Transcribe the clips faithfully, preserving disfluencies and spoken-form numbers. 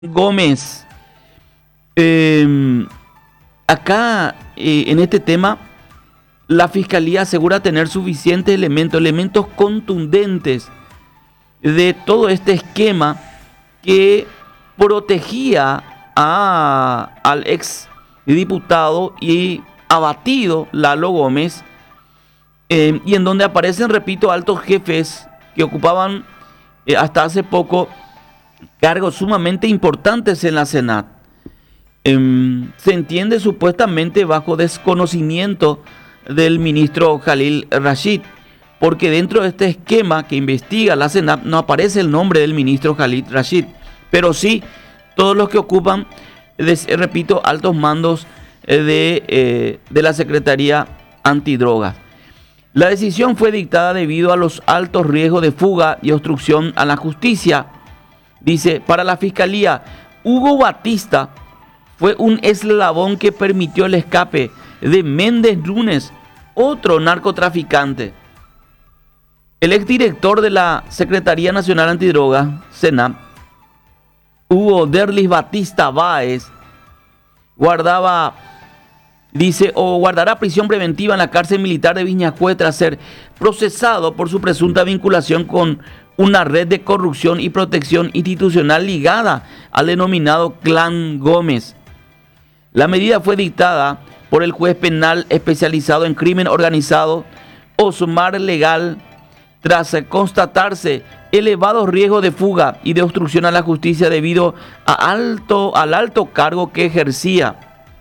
Gómez, eh, acá eh, en este tema, la Fiscalía asegura tener suficientes elementos, elementos contundentes de todo este esquema que protegía a, al ex diputado y abatido Lalo Gómez, eh, y en donde aparecen, repito, altos jefes que ocupaban eh, hasta hace poco cargos sumamente importantes en la Senat. Eh, se entiende supuestamente bajo desconocimiento del ministro Khalil Rashid, porque dentro de este esquema que investiga la Senat no aparece el nombre del ministro Khalil Rashid, pero sí todos los que ocupan, les, repito, altos mandos de, eh, de la Secretaría Antidrogas. La decisión fue dictada debido a los altos riesgos de fuga y obstrucción a la justicia. Dice, para la Fiscalía, Hugo Batista fue un eslabón que permitió el escape de Méndez Núñez, otro narcotraficante. El exdirector de la Secretaría Nacional Antidroga, Senat, Hugo Derlis Batista Báez, guardaba, dice, o guardará prisión preventiva en la cárcel militar de Viñascue tras ser procesado por su presunta vinculación con una red de corrupción y protección institucional ligada al denominado Clan Gómez. La medida fue dictada por el juez penal especializado en crimen organizado Osmar Legal tras constatarse elevados riesgos de fuga y de obstrucción a la justicia debido a alto, al alto cargo que ejercía.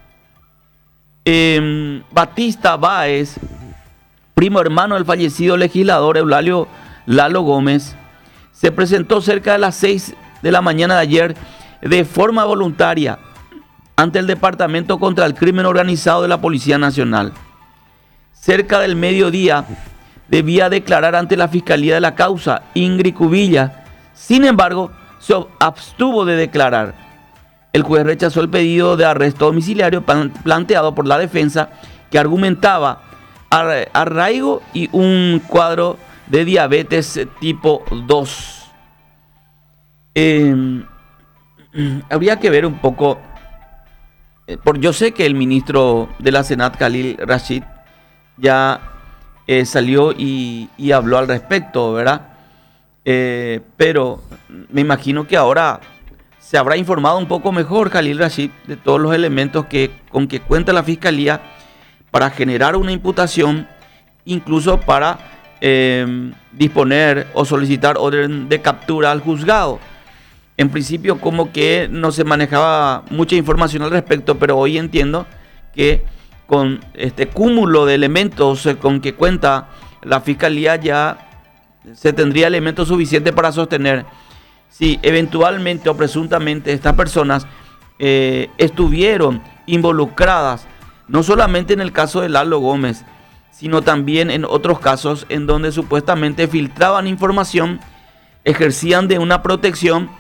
Eh, Batista Báez, primo hermano del fallecido legislador Eulalio Lalo Gómez, se presentó cerca de las seis de la mañana de ayer de forma voluntaria ante el Departamento contra el Crimen Organizado de la Policía Nacional. Cerca del mediodía debía declarar ante la Fiscalía de la causa, Ingrid Cubilla. Sin embargo, se abstuvo de declarar. El juez rechazó el pedido de arresto domiciliario planteado por la defensa, que argumentaba arraigo y un cuadro de diabetes tipo dos. Eh, habría que ver un poco, eh, por, yo sé que el ministro de la Senat, Khalil Rashid, ya eh, salió y, y habló al respecto, ¿verdad? Eh, pero me imagino que ahora se habrá informado un poco mejor Khalil Rashid de todos los elementos que, con que cuenta la Fiscalía para generar una imputación, incluso para eh, disponer o solicitar orden de captura al juzgado. En principio como que no se manejaba mucha información al respecto, pero hoy entiendo que con este cúmulo de elementos con que cuenta la Fiscalía ya se tendría elementos suficientes para sostener si eventualmente o presuntamente estas personas eh, estuvieron involucradas, no solamente en el caso de Lalo Gómez, sino también en otros casos en donde supuestamente filtraban información, ejercían de una protección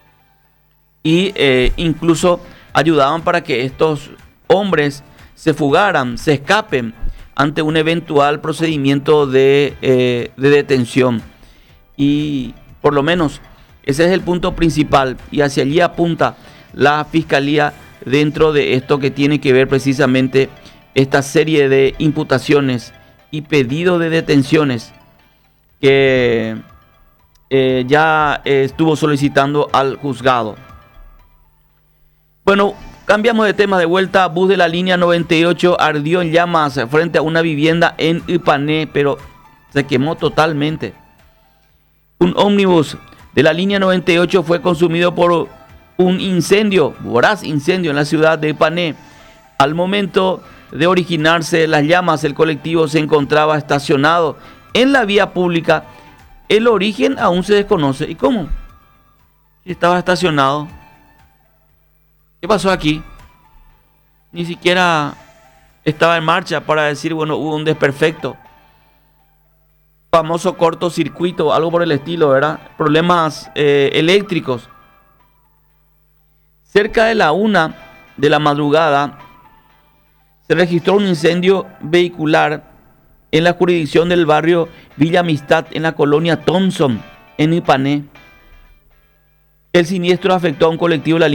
y eh, incluso ayudaban para que estos hombres se fugaran, se escapen ante un eventual procedimiento de, eh, de detención. Y por lo menos ese es el punto principal y hacia allí apunta la Fiscalía dentro de esto que tiene que ver precisamente esta serie de imputaciones y pedidos de detenciones que eh, ya eh, estuvo solicitando al juzgado. Bueno, cambiamos de tema de vuelta. Bus de la línea noventa y ocho ardió en llamas frente a una vivienda en Ipané, pero se quemó totalmente. Un ómnibus de la línea noventa y ocho fue consumido por un incendio, voraz incendio en la ciudad de Ipané. Al momento de originarse las llamas, el colectivo se encontraba estacionado en la vía pública. El origen aún se desconoce. ¿Y cómo? Estaba estacionado. ¿Qué pasó aquí? Ni siquiera estaba en marcha para decir, bueno, hubo un desperfecto. Famoso cortocircuito, algo por el estilo, ¿verdad? Problemas eh, eléctricos. Cerca de la una de la madrugada se registró un incendio vehicular en la jurisdicción del barrio Villa Amistad, en la colonia Thompson, en Ipané. El siniestro afectó a un colectivo de la